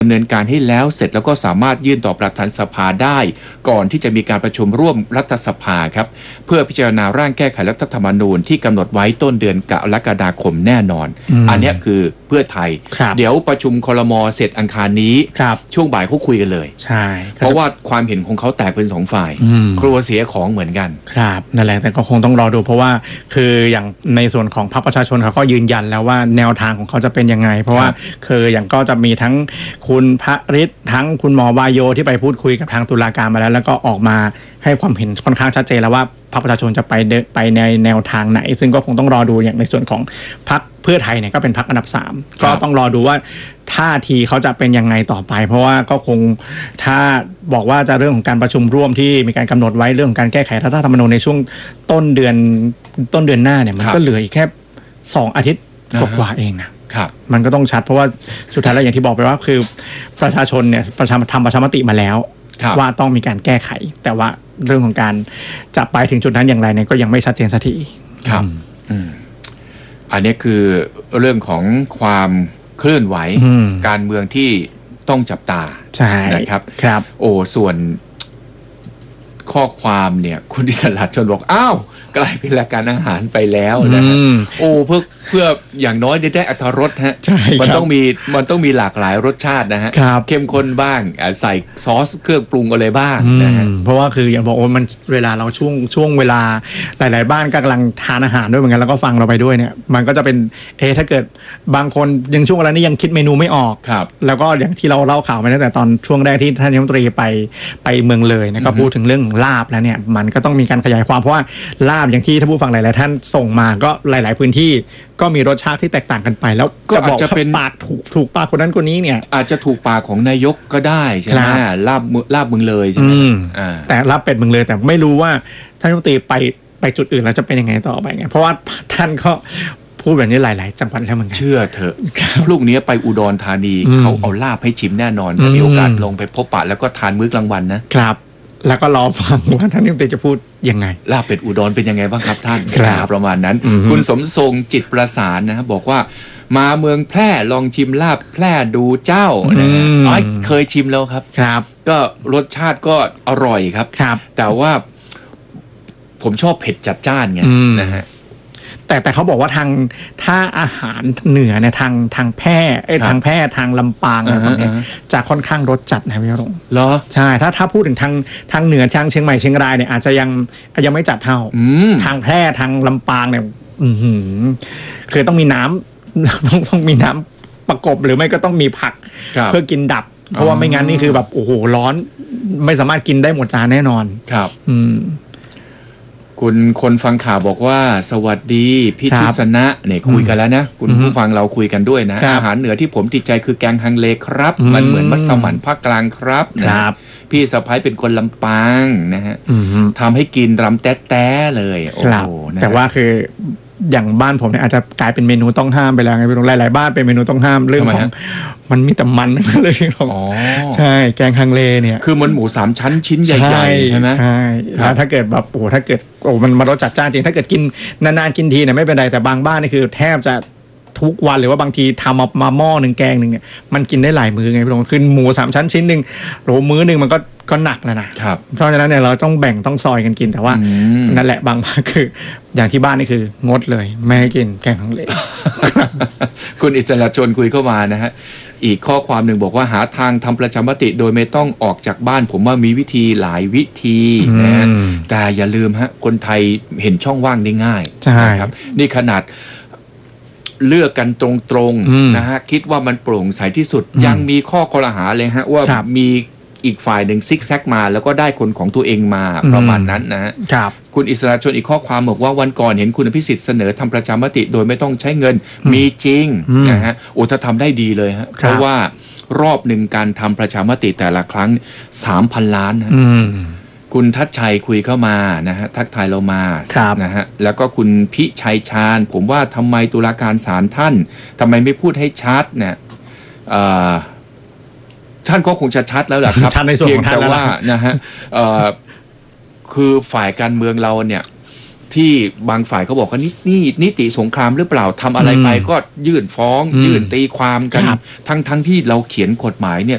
ดำเนินการให้แล้วเสร็จแล้วก็สามารถยื่นต่อประธานสภาได้ก่อนที่จะมีการประชุมร่วมรัฐสภาครับเพื่อพิจารณาร่างแก้ไขรัฐธรรมนูญที่กำหนดไว้ต้นเดือนกรกฎาคมแน่นอนอันนี้คือเพื่อไทยเดี๋ยวประชุมครม.เสร็จอังคารนี้ช่วงบ่ายเขาคุยกันเลยใช่เพราะว่าความเห็นของเขาแตกเป็นสองฝ่ายกลัวเสียของเหมือนกันครับนั่นแหละแต่ก็คงต้องรอดูเพราะว่าคืออย่างในส่วนของพรรคประชาชนเขาก็ยืนยันแล้วว่าแนวทางของเขาจะเป็นยังไงเพราะว่าคืออย่างก็จะมีทั้งคุณพระฤทธิ์ทั้งคุณหมอวายโยที่ไปพูดคุยกับทางตุลาการมาแล้วก็ออกมาให้ความเห็นค่อนข้างชัดเจนแล้วว่าพรรคประชาชนจะไปในแนวทางไหนซึ่งก็คงต้องรอดูอย่างในส่วนของพรรคเพื่อไทยเนี่ยก็เป็นพรรคอันดับ3ก็ต้องรอดูว่าท่าทีเขาจะเป็นยังไงต่อไปเพราะว่าก็คงถ้าบอกว่าจะเรื่องของการประชุมร่วมที่มีการกำหนดไว้เรื่องของการแก้ไขรัฐธรรมนูญในช่วงต้นเดือนหน้าเนี่ยมันก็เหลืออีกแค่2 อาทิตย์กว่าเองนะมันก็ต้องชัดเพราะว่าสุดท้ายแล้วอย่างที่บอกไปว่าคือประชาชนเนี่ยทำประชามติมาแล้วว่าต้องมีการแก้ไขแต่ว่าเรื่องของการจะไปถึงจุดนั้นอย่างไรเนี่ยก็ยังไม่ชัดเจนสักทีครับอันนี้คือเรื่องของความเคลื่อนไหวการเมืองที่ต้องจับตานะครับโอ้ส่วนข้อความเนี่ยคุณอิสระชนบอกอ้าวกลายเป็นรายการอาหารไปแล้วนะฮะโอ้เพื่ออย่างน้อยได้อรรถรสฮะมันต้องมีหลากหลายรสชาตินะฮะเข้มข้นบ้างใส่ซอสเครื่องปรุงอะไรบ้างนะฮะเพราะว่าคืออย่างบอกว่ามันเวลาเราช่วงเวลาหลายๆบ้านกำลังทานอาหารด้วยเหมือนกันแล้วก็ฟังเราไปด้วยเนี่ยมันก็จะเป็นถ้าเกิดบางคนยังช่วงเวลานี้ยังคิดเมนูไม่ออกแล้วก็อย่างที่เราเล่าข่าวไปตั้งแต่ตอนช่วงแรกที่ท่านนายกรัฐมนตรีไปเมืองเลยนะก็พูดถึงเรื่องลาบแล้วเนี่ยมันก็ต้องมีการขยายความเพราะว่าลาบอย่างที่ท่านผู้ฟังหลายๆท่านส่งมาก็หลายๆพื้นที่ก็มีรสชาติที่แตกต่างกันไปแล้วก็อาจจะเป็นปากถูกปากคนนั้นคนนี้เนี่ยอาจจะถูกปากของนายกก็ได้ใช่ไหมลาบเมืองเลยใช่ไหมแต่ลาบเป็ดเมืองเลยแต่ไม่รู้ว่าท่านรัฐมนตรีไปจุดอื่นแล้วจะเป็นยังไงต่อไปไงเพราะว่าท่านก็พูดแบบนี้หลายๆจังหวัดแล้วเหมือนกันเชื่อเถอะพรุ่งนี้ไปอุดรธานีเขาเอาลาบให้ชิมแน่นอนถ้ามีโอกาสลงไปพบปะแล้วก็ทานมื้อกลางวันนะครับแล้วก็รอฟังว่าท่านรัฐมนตรีจะพูดยังไงลาบเป็ดอุดรเป็นยังไงบ้างครับท่านประมาณนั้นคุณสมทรงจิตประสานนะครับบอกว่ามาเมืองแพร่ลองชิมลาบแพร่ดูเจ้านะฮะเคยชิมแล้วครับก็รสชาติก็อร่อยครับแต่ว่าผมชอบเผ็ดจัดจ้านไงนะฮะแต่เขาบอกว่าถ้าอาหารเหนือเนี่ยทางแพร่ทางลำปางอะไรพวกนี้จะค่อนข้างรสจัดนะพี่รงเหรอใช่ถ้าพูดถึงทางเหนือทางเชียงใหม่เชียงรายเนี่ยอาจจะยังไม่จัดเท่าทางแพร่ทางลำปางเนี่ยคือต้องมีน้ำต้องมีน้ำประกบหรือไม่ก็ต้องมีผักเพื่อกินดับเพราะว่าไม่งั้นนี่คือแบบโอ้โหร้อนไม่สามารถกินได้หมดจานแน่นอนครับคุณคนฟังข่าวบอกว่าสวัสดีพี่ทิศนะเนี่ยคุยกันแล้วนะคุณผู้ฟังเราคุยกันด้วยนะอาหารเหนือที่ผมติดใจคือแกงฮังเลครับมันเหมือนมัสมั่นภาคกลางครับนะครับพี่สะพ้ายเป็นคนลำปางนะฮะทำให้กินรำแต๊ะเลยโอ้แต่ว่าคืออย่างบ้านผมเนี่ยอาจจะกลายเป็นเมนูต้องห้ามไปแล้วไงพี่น้องหลายๆบ้านเป็นเมนูต้องห้ามเรื่องของมันมีแต่มันเลยพี่น้องใช่แกงฮังเลเนี่ยคือมันหมู3 ชั้นชิ้นใหญ่ๆใช่ไหมใช่แล้วถ้าเกิดแบบถ้าเกิดมันรสจัดจ้านจริงถ้าเกิดกินนานๆกินทีเนี่ยไม่เป็นไรแต่บางบ้านนี่คือแทบจะทุกวันหรือว่าบางทีทำมาหม้อหนึ่งแกงหนึ่งเนี่ยมันกินได้หลายมื้อไงพี่น้องคือหมู3 ชั้นชิ้นหนึ่งโหมื้อหนึ่งมันก็หนักแล้วนะเพราะฉะนั้นเนี่ยเราต้องแบ่งต้องซอยกันกินแต่ว่านั่นแหละบางบ้านคืออย่างที่บ้านนี่คืองดเลยไม่ให้กินแกงฮังเลคุณอิสระชนคุยเข้ามานะฮะอีกข้อความหนึ่งบอกว่าหาทางทำประชามติโดยไม่ต้องออกจากบ้านผมว่ามีวิธีหลายวิธีนะฮะแต่อย่าลืมฮะคนไทยเห็นช่องว่างได้ง่ายนะครับนี่ขนาดเลือกกันตรงๆนะฮะคิดว่ามันโปร่งใสที่สุดยังมีข้อคอรหาเลยฮะว่ามีอีกฝ่ายหนึ่งซิกแซกมาแล้วก็ได้คนของตัวเองมาประมาณนั้นนะฮะคุณอิสระชนอีกข้อความบอกว่าวันก่อนเห็นคุณอภิสิทธิ์เสนอทำประชามติโดยไม่ต้องใช้เงินมีจริงนะฮะโอ้ถ้าทำได้ดีเลยฮะเพราะว่ารอบหนึ่งการทำประชามติแต่ละครั้ง 3,000 ล้านนะคุณทัชชัยคุยเข้ามานะฮะทักทายเรามานะฮะแล้วก็คุณพิชัยชาญผมว่าทำไมตุลาการศาลท่านทำไมไม่พูดให้ชัดเนี่ยท่านก็คงจะชัดแล้วแหละครับเพียงแต่ว่านะฮะคือฝ่ายการเมืองเราเนี่ยที่บางฝ่ายเขาบอกว่านี่นิติสงครามหรือเปล่าทำอะไรไปก็ยื่นฟ้องยื่นตีความกันทั้งที่เราเขียนกฎหมายเนี่ย